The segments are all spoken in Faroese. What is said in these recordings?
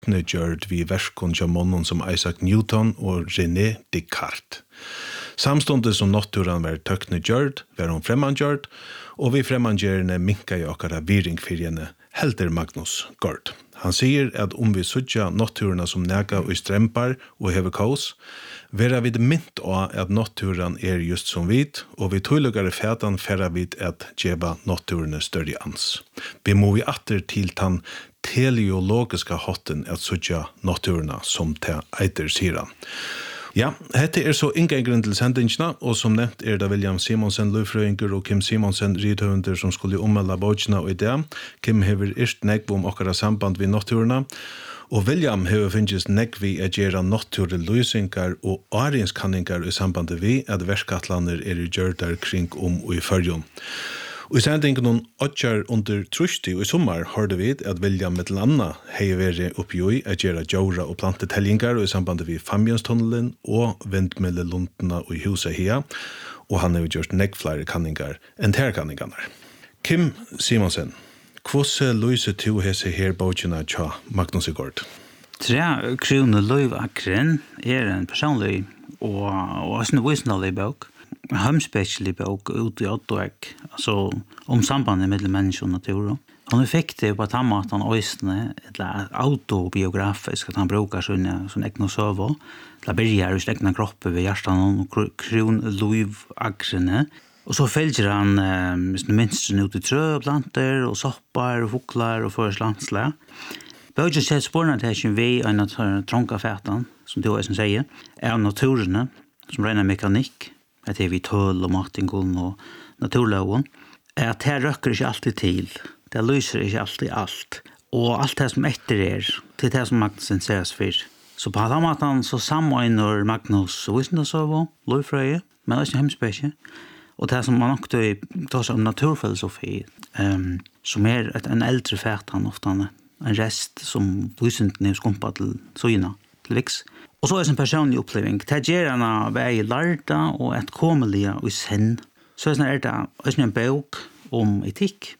tøknegjørd vi verskon av månen som Isaac Newton og René Descartes. Samstundet som naturen var tøknegjørd, var hun fremmandgjørd, og vi fremmandgjørende minka i okkara viring fyrir henne, helder Magnus Gord. Han sier at vi sudja naturerna som nega og strempar og hever kaos, vera vid mynt av at naturen just som vid, og vi tøylugare fætan færa vid at djeva naturene større ans. Vi må vi atter til tan teleologiska hotten at sudja naturerna som te eiter sier han. Ja, dette så inngangren til sendingsna, og som nevnt det William Simonsen, løyfrøyinger og Kim Simonsen, rydhøvender som skulle ommelda bøkene og idé. Kim hever negv om okkara samband vi naturerna, og William hever finnst negv vi at gjera naturlige løysingar og arinskanningar i sambandet vi at verskatlaner i gjørdar kring og i fyrjon. Og i sendingen noen 8 under trusti og i sommar hørte vi at William med landa hei vært oppi at gjøre djåra og plantetellingar og i sambandet vi Famjønstunnelen og vindmellelundene og i huset her, og han har gjort neggflare kanningar enn terkanningarna. Kim Simonsen, hvordan løser du hese her bøkene tja Magnus Gord? 3 kroner løyvakren en personlig og også en visnalig bøk. Hamspecially bok ut i Ottoek, alltså om sambandet mellan människa och natur. Han fick det på att han ösne eller autobiografisk att han brukar sån egna söva. La börjar just egna kroppen vid hjärtan och kron Louis Agrene. Och så följer han minst ut i tröplanter och soppar och fåglar och förslandsla. Böjden sätter spårna till vi en trånga fätan, som du säger, är naturerna som renar mekanik. At vi tøl og matingol og naturloven, at det røkker ikke alltid til. Det lyser ikke alltid alt. Og alt det som etter til det som Magnus ses for. Så på den måten så samøyner Magnus visendasøv, løyfrøye, men også hemspesje. Og det som man nok tar seg om naturfilosofi, som en eldre fætan ofte, en rest som visendene skumpa til søyna, til viks. Og så en personlig oppleving. Det gjør han av vei lærda og et komelige og senn. Så det også en bok om etikk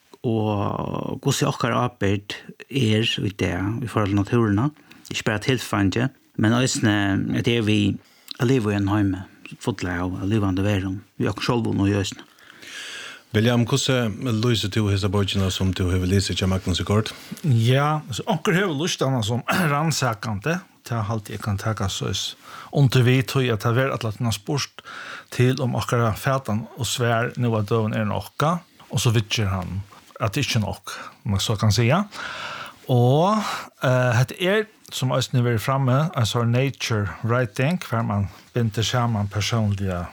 og hvordan okkar arbeid i det i forhold til naturene. Ikke bare tilfanget, men også det vi lever i en heime, fotler av levende verden. Vi har selv og gjøsene. William, hvordan løser du hese bøkene som du har lyst til Magnus Gord? Ja, så onker har lyst til han som rannsakende. Det er alltid jeg kan takke sås undervidt og at det er at han har spørst til om akkurat fætan og svær nå at døven nokka, og så vittjer han at det ikke nok, om jeg så kan si. Og det som også er framme, altså nature writing, hver man binder sammen personlige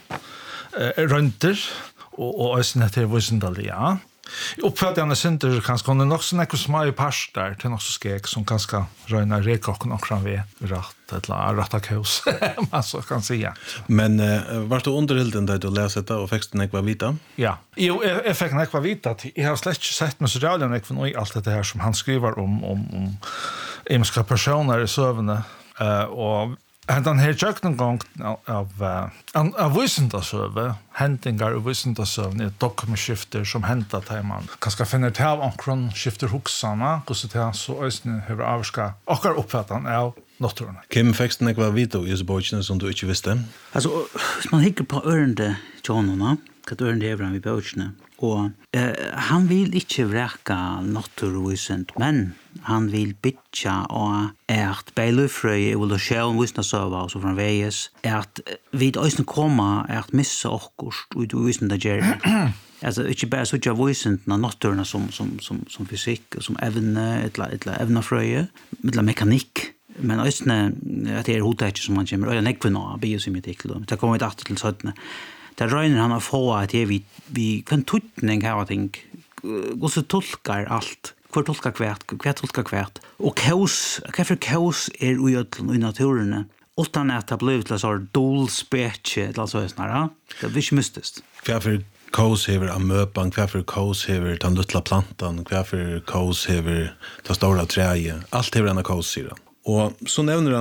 rønter, og også det visendalige. I oppfattende synder kanskje det nok så nekker små i parster til nok så skek som kanskje røyner rekokken og kran ved rett av kaos, man så kan si. Men var du underhilden da du leser det og fikk du nekva vita? Ja, jeg fikk nekva vita. Jeg har slett ikke sett med så radion nekva noe i alt dette her som han skriver om imenska personer i søvende, og den her tjøkken gang av visendasøve, hentingar og visendasøvne, dokumentskifter som hentet til man kanskje finner til av omkron skifter hoksene, hvordan det så øyne har avska okkar oppfattene av naturene. Kim fikk du nekva vita i bøkene som du ikke visste? Altså, hvis man hikker på ørende tjonene, hva ørende er i bøkene, og han vil ikke vreka naturvisent, men han vil bytja og beilufrøy, evolusjon, visnasøva og så framveges, vi også kommer missa okkurst og visent det gjør. Altså, ikke bare så ikke visent av naturene som fysikk, som evne, et evnafrøye, et mekanikk, men også at det hodet som man kommer, og det nekvinna av biosymmetikk, det kommer vi til 17. Det røyner han å få at vi kan tutning her og ting, og så tolkar alt, hver tolkar hvert, og kaos, hva for kaos i naturene, utan at det blir til en sånn dolspetje, eller så sånn, det er ikke mystisk. Hva for kaos hever amøpan, hva for kaos hever den luttla plantan, hva for kaos hever den stora træet, alt hever en kaos, sier han. Og så nevner han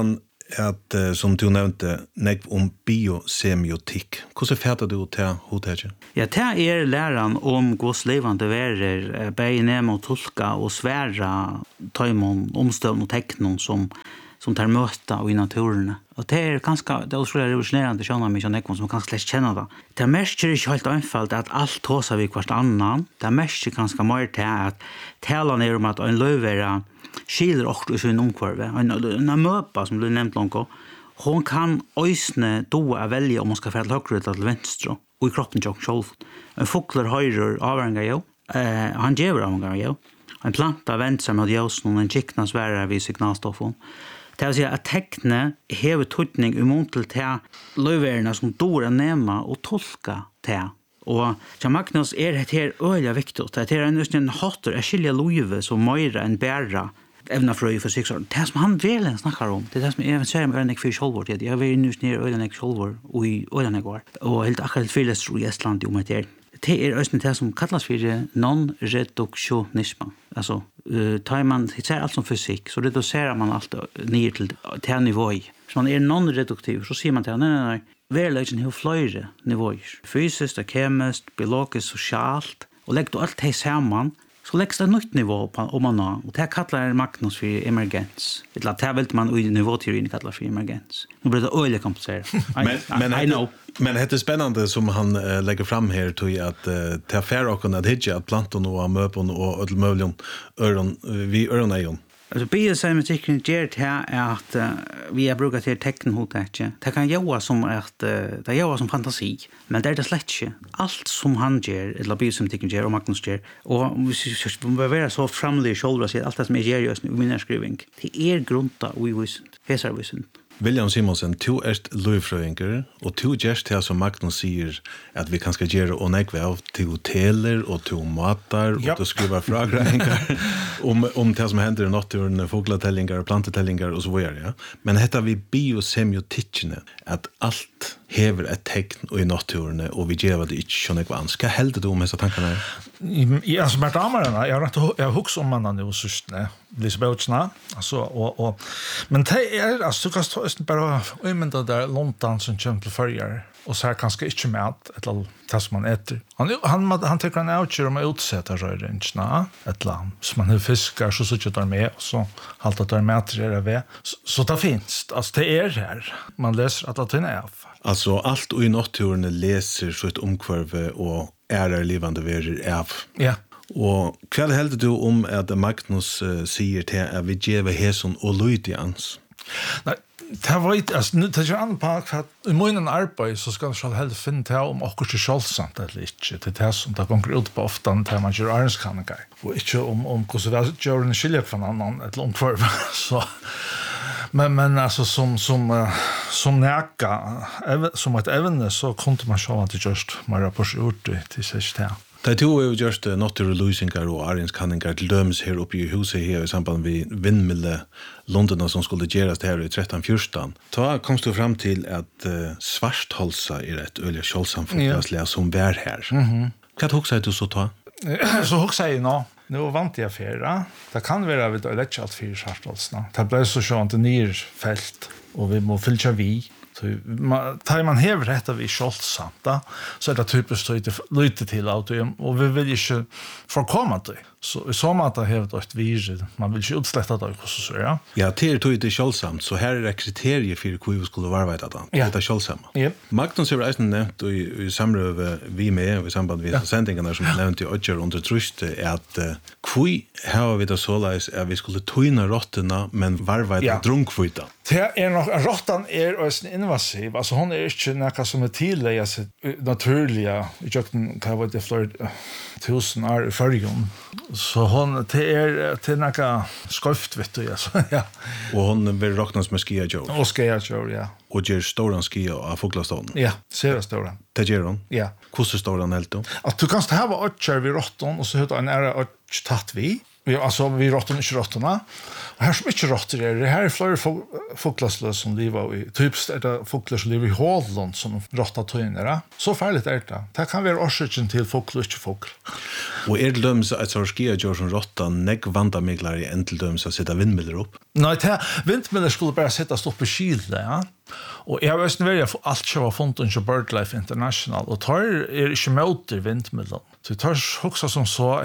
at, som du nevnte, negv om biosemiotikk. Hvordan fætter du til hovedtaget? Ja, det læran om hos levande verer, bæg nemme og tolka og sværa tøymon, omstøvn og teknon som tar møta i naturene. Og det ganske, det utrolig revolutionerende kjønner meg som kanskje slett kjenner det. Det merker ikke helt anfalt at alt tåser vi hvert annan. Det merker ganske mer til at talan om at en løyvere skiler også i sin omkvarve. En møpa som blir nevnt langt, hon kan øysne doa velge om man skal fære til høyre eller til venstre, og i kroppen tjokk sjolv. En fukler høyre avhengig jo, han gjever avhengig jo. En planta vent seg med jøsnen, en kikna svære vid signalstoffen. Det vil si at tekne hever tøytning imot til løyverene som dår nema og tolka til. Og til Magnus det her øyelig viktig. Det er en hatter, skilja løyve som møyre enn bæra evnafrøy for seg. Det som han vel snakkar om, det er det som jeg ser med øyelig for sjolvår. Jeg har vært nys nere øyelig sjolvår og i øyelig år. Og helt akkurat fyrlesro i Estland om det her. Det øyelig det som kallas for non-reduktionisme. Altså, tar man ser alt som fysik, så reduserer man alt ned til nivå. Så man non-reduktiv, så sier man til nei. Verleggen har flere nivåer. Fysiskt, kemisk, biologisk, sosialt. Og legger du alt det sammen, så leggs det et nytt nivå om man har. Og det kallar Magnus for emergens. Det vil man i nivåteorien kallar for emergens. Nå blir det øyelig komplisert. Men det är spännande som han lägger fram här till att ta affär och att hitcha att plantor och möbler och öll möjligen vi öron. Alltså biosemiotikken ger det att vi har brukat till tecknhotet. Det kan göra som att det gör som fantasi, men det är det slett inte. Allt som han ger eller biosemiotikken ger och Magnus ger och vi behöver så framlig själva sig allt det som är ger just i min skrivning. Det är grunta och visst. Hesar visst. William Simonsen, du løyfrøyinger, og du gjørst det som Magnus sier at vi kan skal gjøre og nekve av til hoteller og til matar og til skriva fragreinger om det som hender i naturen, foglatellinger, plantetellinger og så videre. Ja? Men dette vi biosemiotikkene, at alt hever et tegn i naturen og vi gjør det ikke så nekve ans. Hva helder du om disse tankene her? Ja, som damerna, jag har hux om mannen nu systne. Lisbethna, alltså men det är alltså du kan stå bara men det där London som kommer till förjar och så här kanske inte mat eller det som man äter. Han tycker han outcher om utsätta rörringarna ett land som man fiskar så att det med och så halt att det material är så det finns alltså det är här man läser att det är alltså allt i naturen läser så ett omkvarve och livande verer av. Ja. Og hva heldur du om at Magnus sier til at vi gjør hæson og lydians? Nei, det var ikke, altså, det er ikke annet på at i munnen arbeid så skal man helst finne til om akkurat er kjølsamt eller ikke. Det er det som det går ut på ofte til man gjør arenskanninger. Og ikke om hvordan vi gjør en skilje for en annan et långkvarv. Så men alltså som näka som ett evne så kunde man sjå att det just mer på gjort till sig där. Det tog ju just natural lösningar och arenskanningar till döms här uppe i huset här i samband med vindmille London som skulle göras här i 1314. Då kom du fram till att svartholsa är ett öliga kjolsamfotlasliga som bär här. Vad huxar du så ta? Så huxar jag nå. Nu vant jag för det kan vara vid electrat för svartholsna. Det blir så skönt det nyrfält och vi må fylla vi. Tar man hever rätt av i kjolsamt så är det typiskt lite till och vi vill inte förkomma det. Så i sommar att det hever ett virus, man vill inte utslätta det så ja. Ja, det är inte kjolsamt, så här är kriterier för hur vi skulle vara det. Det är kjolsamt. Ja. Magnus har redan nämnt i samröv vi med i samband med sändningarna som nämnt i Ödger under tröst att kvui har vi det således att vi skulle tyna råttorna men varva ett drunkfyta. Det är nog råttan är invasiv. Alltså hon är inte något som är tillägga sig naturliga. Jag kan vara det för 1000 år i förrjun. Så hon det är något skoft vet du alltså. Ja. Och hon vill räknas med skiajour. Och skiajour, ja. Och ger stora skia av fåglastan. Ja, ser stora. Det gör hon. Ja. Hur stor den helt då? Att du kan ha åtcher vid råttan och så heter en ära och tatt vi. vi råttorna, inte råttorna. Och här som inte råttor det här är flera fåglarslös som lever i, typiskt är det fåglar som lever i Håland som råttar tøyner. Så farligt är det. Det kan vara orsöken till fåglar och inte fåglar. Och är det döms att sorgia gör som råttan näck vandamiglar i en till döms att sätta vindmiller upp? Nej, vindmiller skulle bara sättas upp i Chile, ja. Och jag vet inte vad allt som var funnet i BirdLife International och tar inte mot vindmiller. Så det tar också som så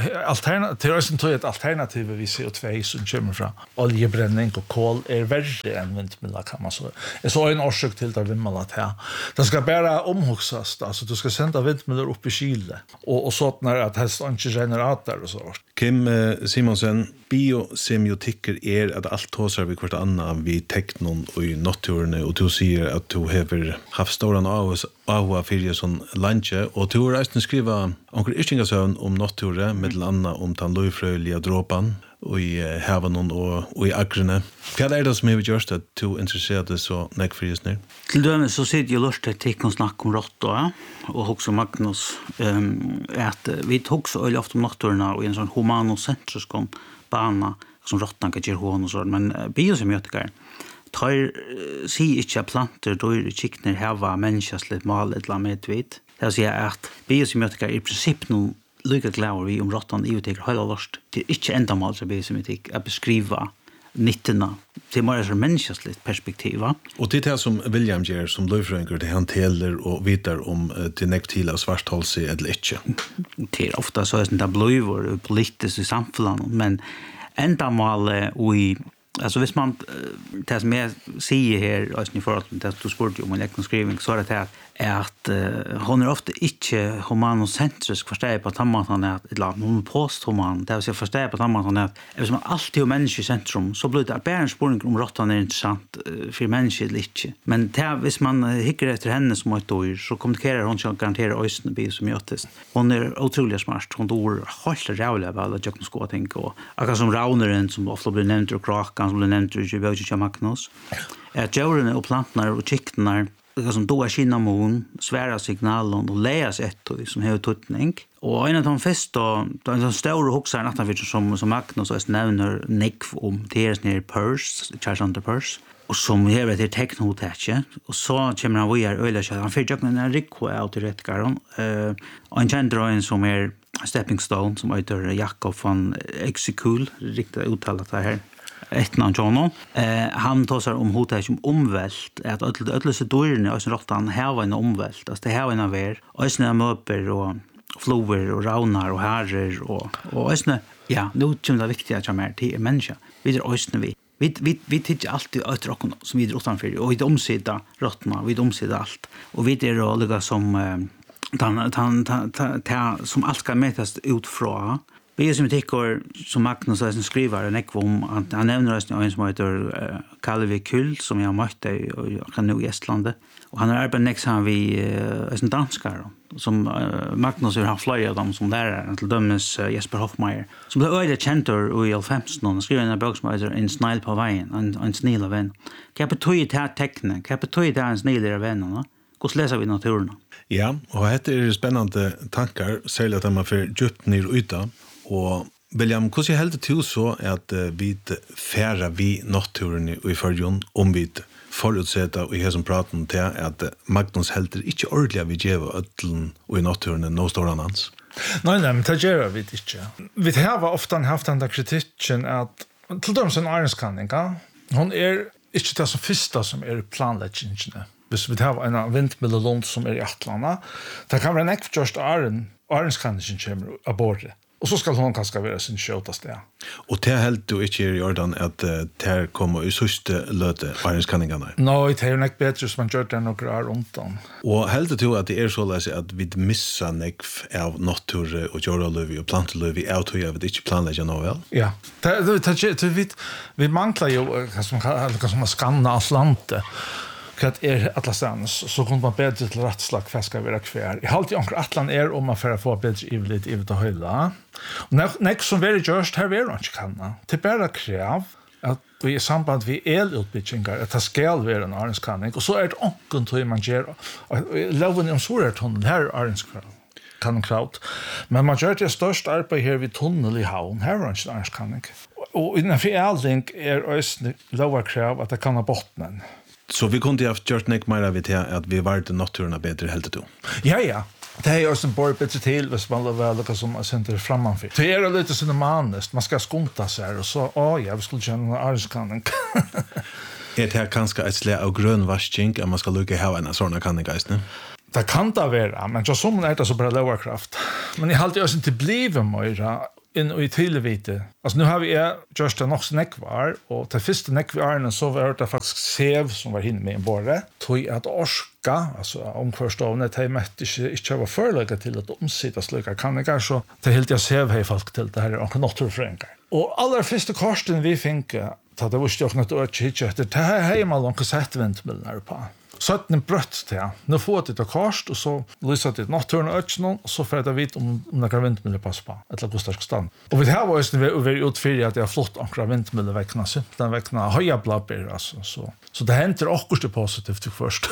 ett alternativ vid CO2 som kommer från oljebränning och kol är värre än vindmiller kan man så. Det är så en orsak till att vindmiller här. Det ska bara omhuxas, alltså du ska sända vindmiller upp i Chile och så när att helst inte generator och så. Kim Simonsen, biosemiotiker är att allt tåsar vi kvart annan vid teknon och i naturen och du säger att du har haft stora av för sån lunch och du har resten skriva onkel Ishingasön om naturen med landa om tan löjfröliga dråpan och i haven och i agrene. Vad är det som har gjort att du intresserade så näck för just nu? Till dömes så sitter jag lust till att snacka om råttor och också Magnus att vi tog så öll ofta om naturen och en sån humanocentrisk bana som råttan kan göra hon och så men biosemiotiker tar sig inte planter då är chickner hava mänskligt mal eller medvit. Det vill säga att biosemiotiker i princip nu lika glada vi om råttan i uteker hela lust till inte ändamål så biosemiotik att beskriva nyttorna till mer så mänskligt perspektiv. Och det är som William ger som löjfrönger det han teller och vitar om till nektila svarthållse eller inte. Det är ofta så att det blir politiskt i samhället men ändamål och i alltså hvis man det som jag säger här alltså i förhållande till att du spurte om en lektionsskrivning så är det att hon är ofta inte humanocentrisk förstår på tamman att eller hon posthuman det vill säga förstår på tamman att eftersom man alltid är människa i centrum så blir det bara en spårning om råttan är intressant för människor eller inte men det hvis man hickar efter henne som ett år så kommunikerar hon så garanterar ösnen biosemiotist hon är otroligt smart hon dår helt rävliga väl att jag kan skåa tänka och akkurat som rauneren som ofta blir nämnt och krakan som blir nämnt i Böjtja Magnus att djuren och plantorna och chicknar som då är kinnamon, svära signalen och läas ett som har tutning. Och en av de första, de stora hoxarna som Magnus och nämner nekv om deras nere Purs, Charles Hunter Purs. Och som har ett teknotätje. Och så kommer han via öliga han får ju en rikko av till rättgaron. Och en känd en som är Stepping Stone som heter Jakob von Exekul, riktigt uttalat det här. Etnan Jono. Han talar om hotet som omvält att alla så dörrarna och så råttan har en omvält. Alltså det har en av er. Och såna möper och flower och raunar och herrer och såna ja, nu kommer det viktiga att jag till människa. Vi är ösna vi tittar alltid ut rocken som vi utanför och vi omsida råttorna, vi omsida allt. Och vi är då lika som som allt ska mätas utifrån. Biosemiotiker som Magnus skriver en ekvom att han nämner en som heter Kalvi Kull som jag mötte nu i Estland och han har arbetat next han vi en danskar som Magnus har haft flera av dem som lärare till dömes Jesper Hoffmeier som blev öde känd i 15 och skrev en bok som heter En snäll på vägen en snäll vän. Kan betyda det här tecknen, kan betyda det en snäll vän. Hur läser vi naturen? Ja, och det är spännande tankar särskilt att man får djupt ner och yta. Og William, hvordan heldur du så at vi færa vi naturen i førjon om vi forutsetta og i hesson praten til at Magnus heldur ikke ordentlig vi gjeva ødlen og i naturen no storan hans? Nei, men det gjør vi ikke. Vi har ofta haft den der kritikken at til dem som arenskanning, hon er ikke det som første som er planleggingene. Hvis vi har en vindmiddelund som er i Atlanta, det kan være en ekvjørst arenskanningen kommer av bordet. Och så ska hon kanske vara sin skötast där. Och det helt du inte i Jordan att det kommer i sista löte arenskanningarna. Nej, det är nog bättre som man gör det några runt om. Och helt du att det är så läs att vi missar nekv av natur och joralövi och plantlövi out hur jag vet inte planlägga något väl. Ja. Det vi manglar ju som skanna Atlanten. Att alla stans så kunde man bättre till rättslag fäska vara kvar. I halt i ankar Atlant om man för att få bättre ivligt i det höjda. Nästa som very just här är inte kan. Det bara kräv att vi i samband med elutbyggningar att det ska vara en arenskanning och så är det onken till man ger loven om så är det hon här arenskanning. kannkraut. Men man gör det störst arbeid här vid tunnel i havn. Här var inte arnskanning. Och innanför elding är lower krav att det kan ha bottnen. Så vi kunde ha gjort nek mer av det att vi var naturerna bättre helt då. Ja. Det är också en bor bättre till hvis man lovar lika som man sänder framför. Det är lite cinemanist. Man ska skunta sig och så ja, vi skulle känna en arnskanning. Är det här kanske ett slag av grönvaskning att man ska lycka ha en sån kanning geistne? Det kan det vara, men så som är det så bara lowerkraft. Men jag har alltid också inte blivit mer in i tillvite. Alltså nu har vi just det nog snäckvar och till första snäckvarna så var det faktiskt sev som var hinne med en borre. Tog att orska, alltså omkvarstående till mätt inte var förlägga till att omsitta slukar kannigar så till helt jag sev hej folk till det här och naturfränkar. Och allra första karsten vi fick att det var stort något att chitcha det här hemma långt kassettvindmillar på. Så att den brött till. Nu får det karst och så lyser det naturen och öknen och så får det vit om några vindmillar passar på. Ett lag stark stand. Och vi har varit över utfyrir att det har flott några vindmillar väckna den väckna höja blabber alltså så det händer också positivt först.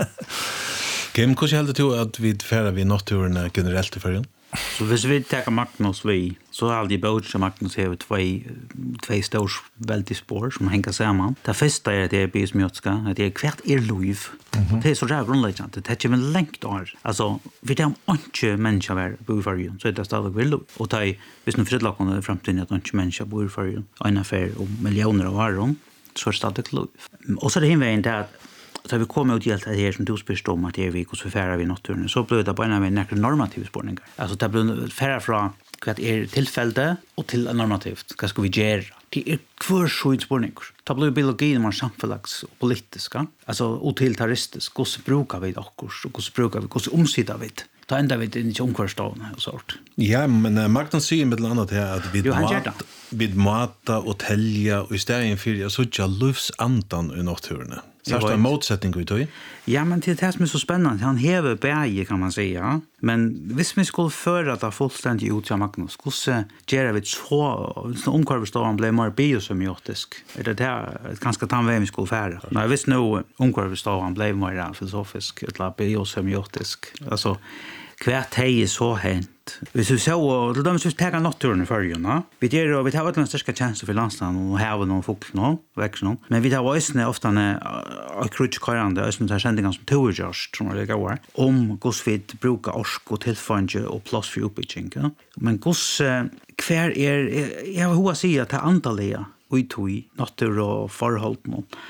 Kim, hur helst du att vi färra vid naturen generellt i förrän? Så hvis vi tar Magnus vi, så har alltid båt som Magnus har två stora väldigt spår som hänger samman. Det första är att det är bismjötska, att det är kvärt liv. Det är så där grundläggande. Det är väl längt år. Alltså, vi tar inte människa var bo i förrjun, så är det stadig väl liv. Och det är, hvis nu fredlakande framtiden att inte människa bor i förrjun, en affär och miljoner av varon, så är det stadig liv. Och så är det hinvägen till att så vi kommer ut helt här som du spyrst om att det är vi hos förfära vid naturen. Så blir det på en av några normativa spårningar. Alltså det blir färra från vad är tillfälle och till normativt. Vad ska vi göra? Det är kvörsskyddsspårningar. Det blir biologin man samfällags och politiska. Alltså utilitaristisk. Hur brukar vi det också? Hur omsitter vi det? Ta ända vid inte omkvarstående och sånt. Ja, men Magnus säger med annat här att vi mata och tälja och istället för jag såg jag lufsandan i naturen. Så är det en motsättning vi tog? Ja, men det är som är så spännande. Han häver berget kan man säga. Men hvis vi skulle föra det fullständigt ut till Magnus, skulle göra vi så omkvarstående blev mer biosemiotisk. Är det där ganska tanväg vi skulle föra? Nej, hvis nu omkvarstående blev mer filosofisk eller biosemiotisk. Alltså, kvärt hej är så hänt. Hvis vi så, då döms vi täga naturen i förrjun. Vi har en största tjänster för landstanden och haven och fåglarna och växterna. Men vi har också ofta en krutskörande, ösnen tar sändningar som tourgörst, som är lika år, om hur vi brukar orsk och tillfånge och plats för uppbygging. Men kvar är, jag vill säga att det är antaliga uttog natur och förhåll.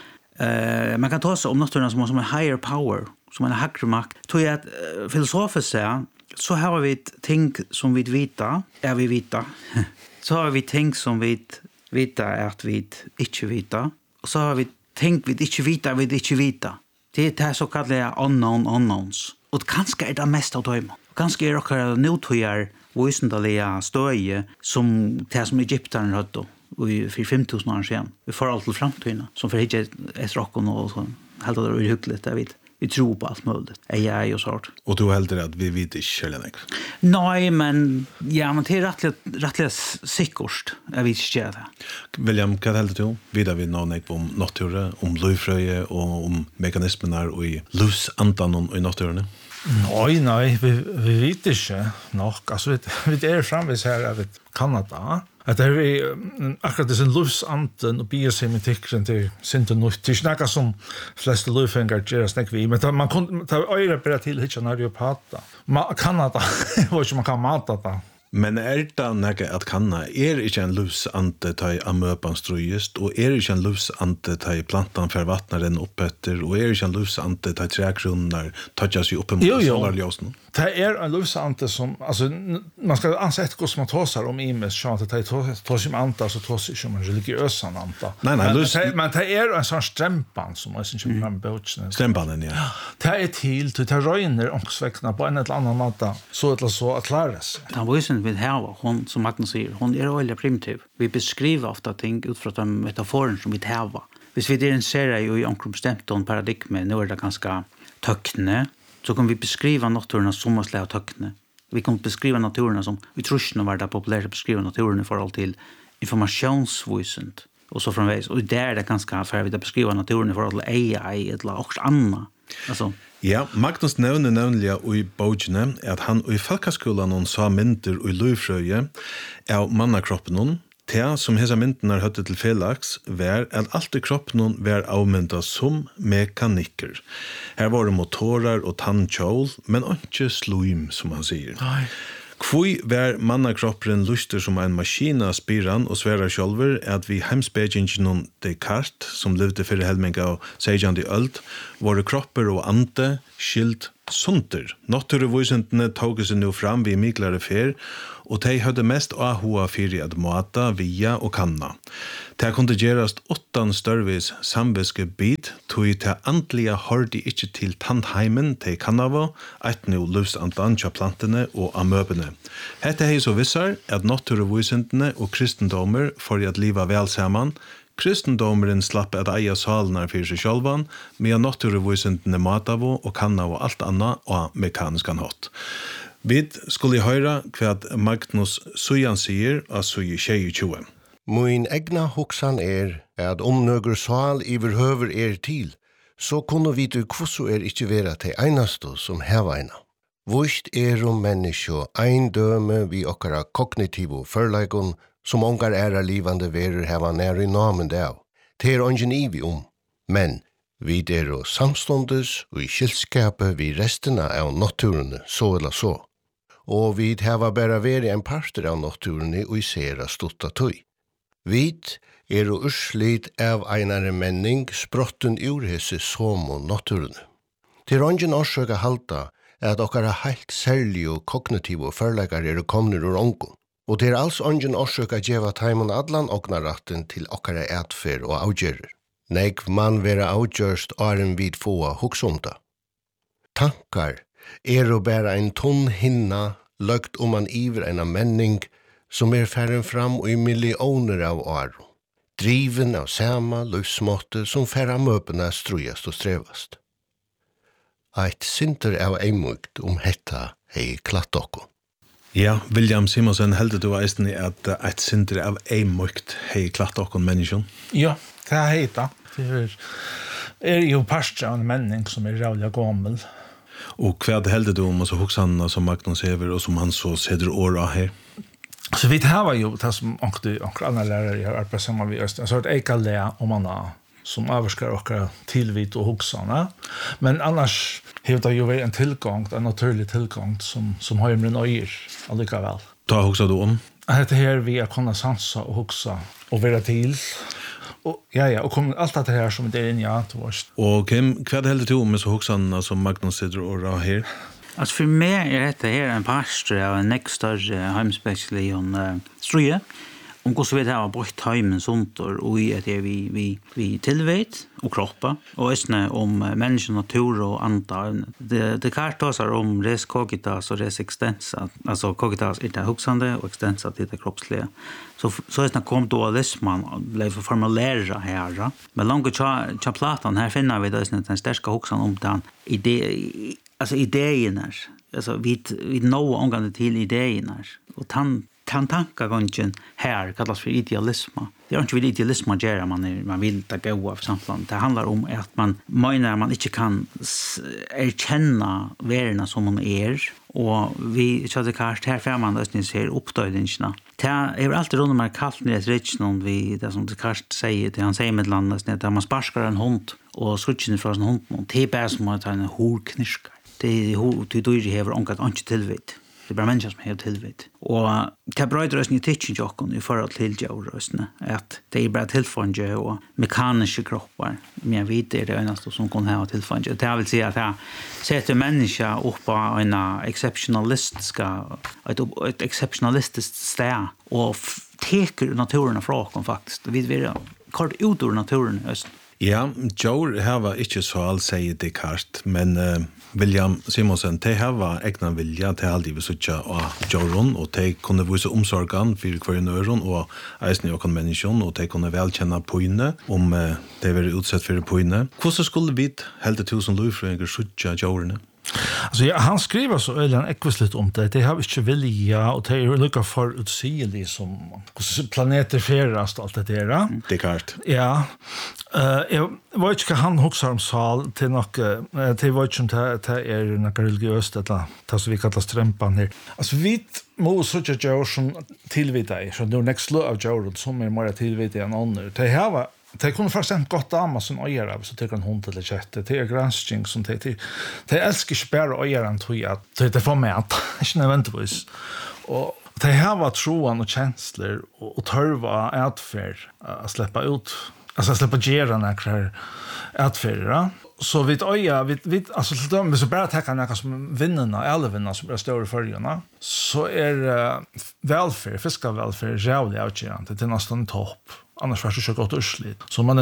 Man kan ta sig om naturen som en higher power, som en högre makt. Tror jag att filosofiskt säger så har vi ting som vi vita, är vi vita. Så har vi ting som vi vita är att vi inte vita. Och så har vi ting vi inte vita, vi inte vita. Det är det så kallade unknowns. Och kanske är det mest av dem. Kanske är det också nutøyer visendaliga stöje som det som egyptarna hade för 5000 år sedan. Vi får allt till framtiden. Som för inte ett rockon och så. Helt det är hyggligt, jag vet. Vi tror på allt möjligt. Jag och sånt. Och du helder att vi vet inte eller något? Nej, men det är rättligt säkert. Jag vet inte det. William, vad helder du? Vidar vi någon om naturen, om livfröje och om mekanismerna och i lusandan och i naturen? Nej, vi vet inte nog. Alltså, vi är framvis här av Kanada. Att det är akkurat sin lusandan och biosemitikren till synte nytt. Det är inte som flesta lufängar gör snack vi. Men man kan ta öra bara till hit när du pratar. Kanada, vad som man kan mata det. Men det något att kanna inte en lusante till amöpan ströjest och inte en lusante till plantan för vattnar den uppåter och inte en lusante till trädkronar touchas ju upp mot solarljusen. Det är en lusante som alltså man ska anse ett kos man tosar om imes chans att ta som anta så tos som en religiös anta. Nej, men det är en sån stämpan som man inte kan bouchen. Stämpan ja. Det är till det röjner och sväckna på en eller annan mata så eller så att lära sig. Han var ju sen vid här hon som Magnus säger hon är väldigt primitiv. Vi beskriver ofta ting utifrån de metaforer som vi har. Hvis vi identifierar ju i omkring bestämt en paradigm nu är det ganska töckne. Så kan vi beskriva naturen som slag av töckne. Vi kan beskriva naturen som vi tror var det populärt att beskriva naturen i förhåll till informationsvisent och så framvägs. Och där är det ganska för att beskriva naturen i förhåll till AI eller också annat. Alltså Ja, Magnus nevner nevnlig i bøkene at han i folkeskolen sa mynter i løyfrøye av mannakroppen. Det som hesa myndene høtte til felags var at alt i kroppen var avmyndet som mekanikker. Her var det motorer og tannkjål, men ikke sløym, som han sier. Nei. Kvui var mannakroppen luster som en maskina spiran og sværa sjálfur at vi heimsbegingen Descartes, som levde fyrir helming av 16. øld, våre kropper og ante skilt sunter. Naturvisentene tog seg nå fram vid miklare fer, og de hadde mest ahua fyrir at måta, via og kanna. Det kunne gjerast 8 størvis samviske bit, tog til andlige hørte ikke til tannheimen til kannava, et nå livsandan til plantene og amøbene. Hette hei så vissar at naturvisentene og kristendommer for at liva vel saman, kristendomeren slapp at eia salene for seg sjølvan, med naturvisentene matavo og kannavo alt anna og mekaniskan hatt. Vi skulle høyra hva Magnus Sujan sier av Suje 22. Min egna hoksan at nøgur sal iverhøver til, så kunne vi du kvosso ikkje vera til einasto som heva eina. Vust menneskje ein døme vi okkara kognitivo førleikon som ongar livande verer heva nær i namen av. Det ongen ivi men vi samstundes og i skilskapet vi resten av naturen så eller så. Og vi heva bara veri en parter av naturen og i sera stutta tøy. Vit urslit av einare menning sprotten ur hese somo naturen. Til ongen årsøka halta at okkara heilt særlig og kognitivo førleikar komnir ur ongon. Og det alls ongen årsøka djeva taimon allan ognaratten til okkara etfer og avgjerer. Negv man vera avgjørst åren vid få hoksumta. Tankar bara en tunn hinna løgt man iver en menning som færren fram og i millioner av år. Driven av sama livsmåte som færra møpene strujast og strevast. Eit sinter av eimugt hetta hei klatt okko. Ja, William Simonsen, heldet du eisen i at eit sinter av eimugt hei klatt okko menneskjon? Ja, det heita. Det jo parstra en menning som rævlig gammel. Og hva heldet du om hoksanna som Magnus hever og som han så seder åra her? Så vi har jo det som onker andre lærere har arbeidet sammen med oss. Så det ikke det om man som avvarskar okkar tilvit og hoksana. Men annars har det jo vært en tilgang, en naturlig tilgang som har med nøyer allikevel. Da hoksa du om? Dette her vi kunna sansa og hoksa og være til. Og og kom alt det her som det inn Og hva heldet du om så hoksanna som Magnus sitter åra her? Altså for meg dette her en parstre av en nekst større heimspekselig struje. Hvordan vi har brukt heimen sunter og i at vi tilvet og kroppa og østene om menneske, natur og andre. Det kartas om res cogitas og res extensa. Altså cogitas det huksande og extensa det kroppslige. Så østene kom dualismen ble formulera her. Men langt tja platan her finner vi den sterske huksan om den idéerna. Alltså vi nå omgående til idéerna. Og tankagången här kallas för idealism. Det är inte vid idealism att göra man vill ta gå av samfunnet. Det handlar om att man menar man inte kan erkänna världen som man och vi så det kanske här för man då ser uppdödningarna. Det är alltid runt om kallt ner ett någon vi det som det kanske säger till han säger med landet att man sparkar en hund och skjuter från en hund och det är som att en horkniska. Det är då ju har onkat inte tillvitt. Det bara människor som har tillvitt. Och det bröder oss i teaching jocken i förhåll till djurröstene. Att det är bara tillfånge och mekaniska kroppar. Men jag vet det ena som kan ha tillfånge. Det vill säga att jag sätter människa upp på en ett exceptionalistiskt städ och teker naturen från faktiskt. Vi vill kort ut ur naturen i öst. Ja, Joe har ikke så all sier Descartes, men William Simonsen, de har egna vilja til aldri vi suttja av Joron, og de kunne vise omsorgan for hver nøron, og eisen i åkken menneskjon, og de kunne velkjenne poine, om de var utsatt for poine. Hvordan skulle vi helte 1000 lovfrøyngar suttja Jorene? Alltså han skriver så öligen ekvisligt om det. Det har inte vilja och det är lika för utsigelig som planeter färdas och allt det där. Descartes. Ja. Jag vet inte han huxar om sal till något till vad som det är något religiöst eller det som vi kallar strämpan här. Alltså vi må sådär Joe som tillvita så det next low av Joe som är mer tillvita än andra. Det här var det kunde faktiskt gott amma som öjar så tycker en hund eller kött. Det är granskning som det älskar spärra öjaren tror jag att det får med att inte nödvändigtvis. Och det här var troan och känslor och törva ätfärd att släppa ut alltså släppa gera några ätfärd. Så vid öja vid alltså så bara ta några som vinnarna eller vinnarna som är stora förjarna så är välfärd fiskarvälfärd jävligt avgörande det är nästan topp. Annars var det så gott urslit. Så man är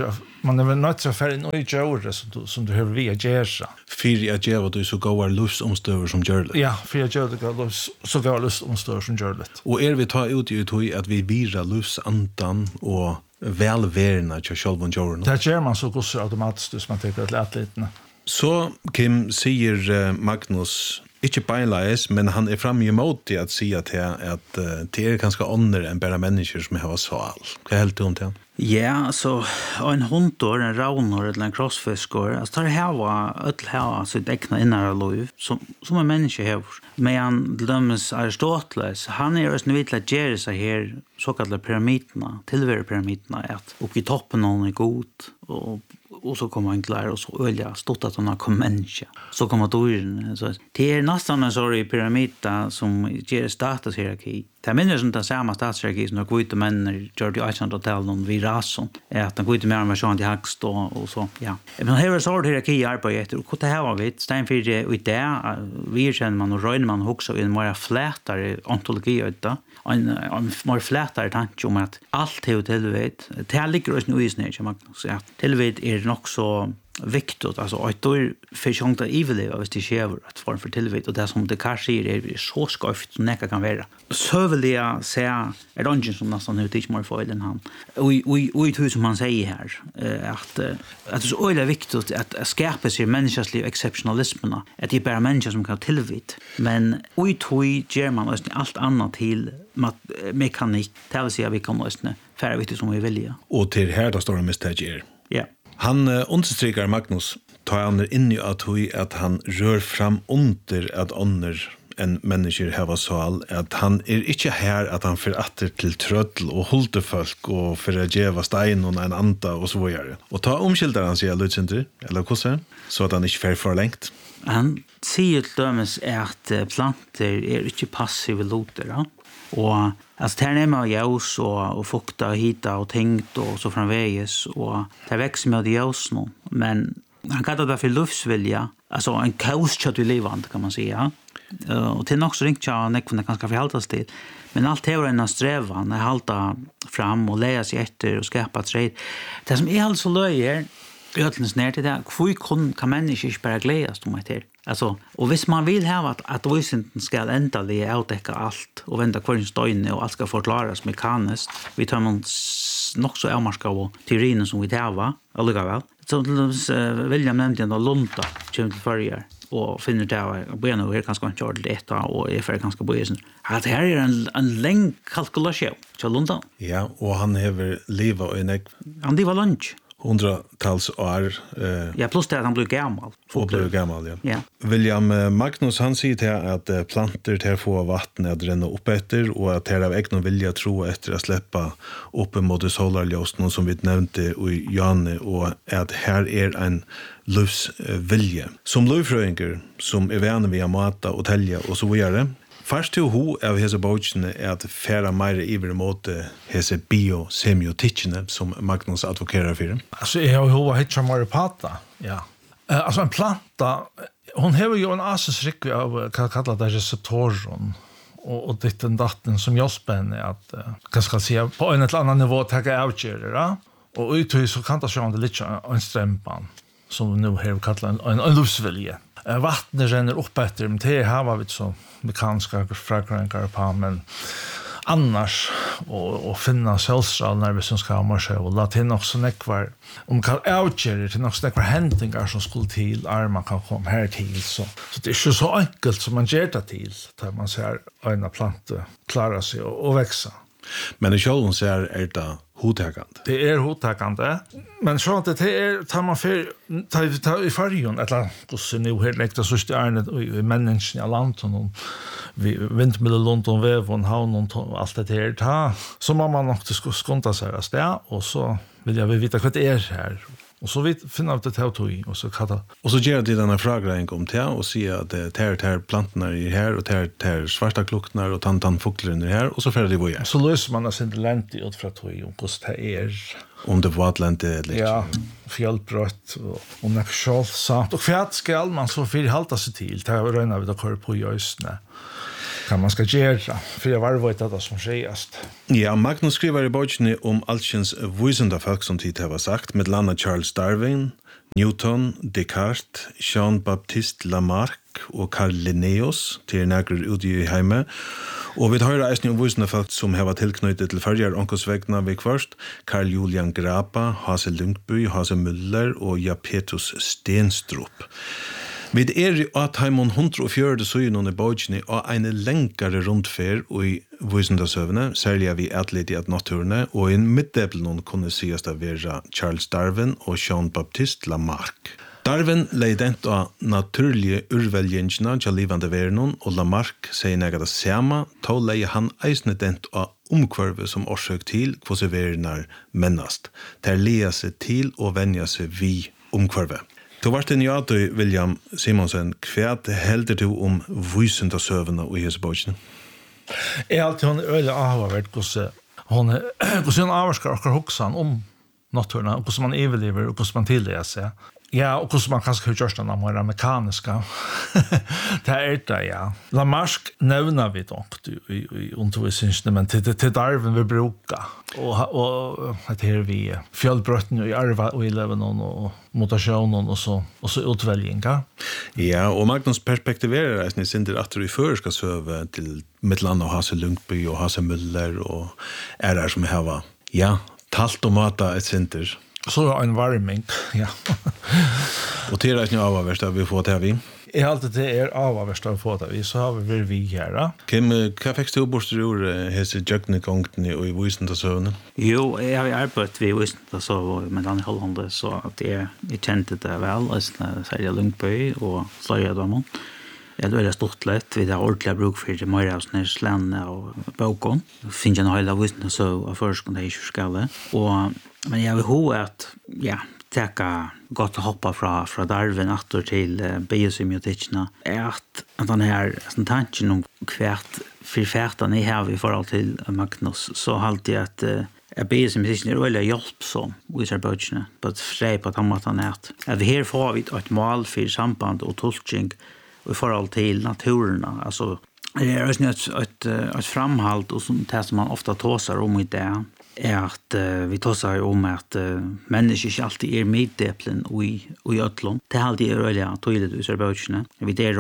nöjt att färra in och göra som du har via gärsa. För att göra du så går lustomstöver som gör det. Ja, för att göra det så går lustomstöver som gör det. Och vi tar ut i tog att vi virar lusandan och välvärna till själva gör det. Det gör man så går automatiskt som man tycker att lät lite. Så Kim säger Magnus inte beinleis, men han är framme emot det att säga till att det är ganska andra än bara människor som har sval. Vad är helt om det? Ja, så en hundor, en raunor eller en krossfiskor, alltså det här var ett här sitt egna innare liv som en människa har. Men dömes Aristoteles, han är just nu vill att göra sig här så kallade pyramiderna, tillvärpyramiderna, att upp i toppen någon är god och så kommer han klar och så ölja stort att hon kommer människa. Så kommer dåren. Så det är nästan en sorg pyramida som ger statushierarki. Det är mindre som den samma statshierarki som de kvita männer gör det 1800-talet vid rasen. Att de kvita mer version till högst och så. Ja. Men här är sorg hierarki i arbetet. Och det här var vi. Steinfyrde och det vi känner man och röjner man också i en mer flätare ontologi utav. En mer flätare tanke om att allt är tillvet. Det här ligger också nu i sned som man kan säga. Tillvet är också viktigt. Alltså att då är för chans att överleva hvis det sker att form för tillvet. Och det som det kanske är så skövt som det kan vara. Så vill jag säga är det som nästan nu inte mer för den han. Och hur som man säger här att det är så öde viktigt att skapa sig människans liv exceptionalismerna. Att det är bara människor som kan tillvet. Men ger man också allt annat till mekanik. Det vill säga vi kan också färre viktigt som vi vilja. Och till här då står det misstag. Ja. Han understryker Magnus tar han in i att han rör fram under att ånder en människor har sval att han är inte här att han föratter till trödl och håller folk och för att geva stein och en anta och så vidare. Och ta omskildar han sig Lucinter eller kosse så att han inte för förlängt. Han säger till dömes att planter är inte passiva loter, ja? Och alltså här nämmer ljus och fukta och hita och tänkt och så framväges och det växer med ljus nu. Men han kallar det för luftsvilja, alltså en kauskött i livet kan man säga. Och till också ringt jag nekvande ganska förhållas till. Men allt är en strävan att halta fram och lära sig efter och skapa träd. Det som är alltså löjer ödlens ner till det, hur kan människor inte bara glädjas om det här? Alltså, och hvis man vill ha att vysinten ska äntligen avtäcka allt och vända kvar støyne och allt ska förklaras mekaniskt, vi tar man nog så avmarska av teorien som vi tar, alldeles så William nämnde en lunta kommer till förrige och finner det här benen och är ganska kört till detta och är för ganska böjsen. Att här är en längd kalkulation till luntan. Ja, och han har livat en han det var lunch. 100-tals år. Ja, plus det att han blev gammal. Och blev gammal, ja. Ja. William Magnus, han säger till att planter till få vatten att ränna upp efter och att här av ägna vilja tro efter att släppa upp mot solarljusen som vi nämnde i Janne och att här är en livsvilja. Som livfröingar som är vänner via mata och tälja och så vidare. Først til ho av hese bøkene er at færa meire iver mot hese biosemiotikkene som Magnus advokerar for. Alltså jag har hova hitcha maripata. Ja. Alltså en planta, hon har ju en asesrik av kallar det receptoren och ditten datten som hjälper henne att kanske säga på en eller annan nivå ta avgöra. Och utöver så kan det se om det lite en strämpan som nu har kallat en livsvilja. Vattnet renner upp efter, men det här var vi så mekaniska fragrangar på, men annars och finna självstrål när vi som ska marschera och låta till också nekvar om kan outgöra till också nekvar händingar som skulle till armar kan komma här till så det är inte så enkelt som man gör det till där man ser en planta klara sig och växa. Men i själva ser det hotägande. Det är hotägande. Men så att det är tar man för tar i färgen eller så nu helt läkt så är det människan i landet och vi vindmedel London vävon havn och allt det här ta så man nog ska skonta sig där och så vill jag veta vad det är här. Och så vi finner ut det här tog och så kalla. Och så gör det denna frågan om det och säger att det här plantorna är här och det här svarta klocknar och tantanfåglar är här och så färdig vi är. Så löser man sin lent ut från tog och hur det är. Om det var Atlantet eller ja, fjällbrott och näkskall samt och fjärt skall man så för halta sig till. Det har röna vi då kör påjösne. Kan man ska göra för jag var vet att det som sägast. Ja, Magnus skriver i boken om allsens visande folk som tid har sagt med landa Charles Darwin, Newton, Descartes, Jean-Baptiste Lamarck og Carl Linnaeus til nægrer ute i heime. Og vi hører eisen om visende folk som har tilknyttet til førjer onkosvegna ved først, Carl Julian Grapa, Hasse Lundby, Hasse Müller og Japetus Stenstrup. Vi i at heimon 104 søgene i bøkene og en lengkere rundfer og i visendasøvene, særlig vi atlet i at naturene, og i middeblen kunne sies det være Charles Darwin og Jean-Baptiste Lamarck. Darwin leid dent av naturlige urvelgjengene til livende verden, og Lamarck sier nega det samme, to leie han eisne dent av omkvarve som årsøk til hvordan verden er mennast, der leia seg til og venja seg vi omkvarve. Du var til nyatu, William Simonsen, hva helder du om vysende søvende og i hese bøkene? Jeg har alltid øyelig avhåverdt hvordan hun avvarskar akkurat hoksan om naturene, og hvordan man overlever, og hvordan man tillegger seg. Ja, og hvordan man kanskje har gjort den mer mekaniska. Det er det, ja. Lamarck nevner vi dock i undervisningsene, men til Darwin vi bruker. Og det her vi fjellbrøtten i arva og i leven og mutasjonen og så utvelginga. Ja, og Magnus perspektiverer eisen i sinter at du i før skal søve til Midtland og Hasse Lundby og Hasse Müller og her som har, ja, talt og mata et sinter. Så er en varming, ja. Og til reisning av avverst vi får til vi? Jeg alltid det avverst vi får til vi, så har vi her. Kim, hva fikk du borster ur hese jøgnekongtene og i Vysendasøvne? Jo, jeg har arbeidet ved Vysendasøvne med Daniel Hollande, så at jeg kjente det vel, særlig Lundby og Sløyadamon. Jeg er veldig stort lett, vi har ordentlig bruk for det mer av sånne slene og bøkken. Finner jeg noe hele Vysendasøvne av førskolen, det er ikke skale. Men jeg vil ha at, ja, teka godt å hoppe fra Darwin atter til biosemiotikene, at han her, tanken om hvert fyrfærtene jeg har i forhold til Magnus, så halte jeg at biosemiotikene veldig hjelpsom i disse bøkene, på et frei på den måten at vi her får vi et mål for samband og tolking i forhold til naturene, altså det er også et framhalt og det som man ofta tåser om i det, at vi tåsar om at mennesker ikke alltid er middeplen i øtlom. Det er alltid røylig tydelig i sørbøkene. Vi der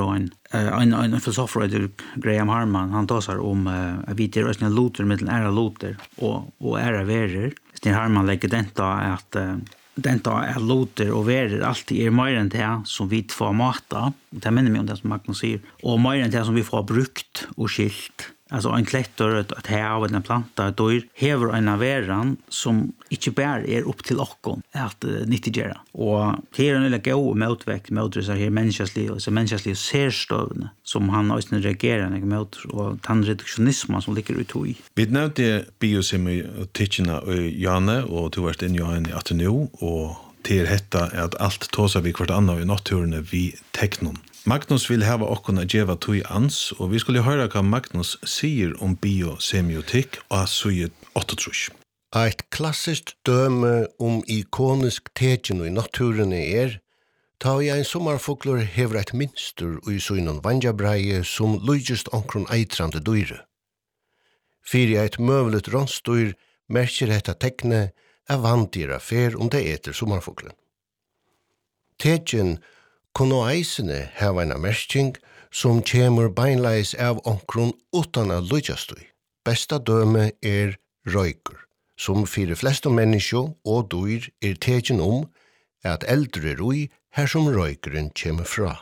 en filosofer, Graham Harman, han tåsar om at vi der en loter mellom æra loter og æra verer. Stin Harman legger den da at den da loter og verer alltid mer enn det som vi får mata. Det minner meg om det som Magnus sier. Og mer enn det som vi får brukt og skilt. Altså en klettor, et hav, en planta, et dyr, hever en av veran som ikke bare er opp til okkon at nyttigjera. Og her er en god motvekt mot disse her menneskeslige særstøvene som han også reagerer mot, og den reduktionismen som ligger ut i. Vi nevnte biosemiotikene i Janne, og du har vært inn i Janne i 18 år, og til dette er at alt tåser vi hvert annet i naturene vi teknon. Magnus vil hava okkona djeva tui ans, og vi skulle høre hva Magnus sier om biosemiotikk og suget 8. Eit klassiskt døme om ikonisk tekin i naturen ta i ein sommarfugler hever eit minstur og i suinon vanjabreie som lujust onkron eitrande dyre. Fyri eit møvlet ronstyr merker etta tekne av vandira fer om det eter sommarfuglen. Tekin kunne eisene hava en merking som kjemur beinleis av onkron utan a lujastui. besta døme røyker, som for de fleste mennesker og dyr teken at eldre roi her som røykeren kommer fra.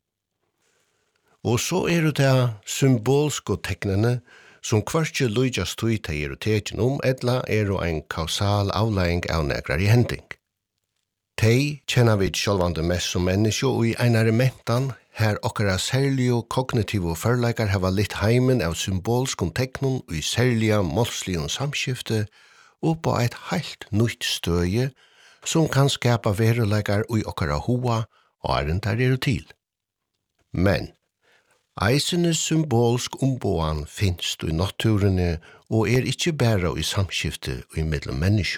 Og så det symbolske teknene som kvartje løyjas tøyta teken etla en kausal avlegging av nekrar i hending. Tei kjenner vi sjálvande mest som menneske og i einare mentan her okkara særlige kognitive førleikar hava litt heimen av symbolskon teknon og i særlige målslige samskifte og på et heilt nytt støye som kan skapa veruleikar og i okkara hoa og der til. Men eisene symbolsk omboan finst i naturene og ikkje bæra i samskifte og i mellom menneske.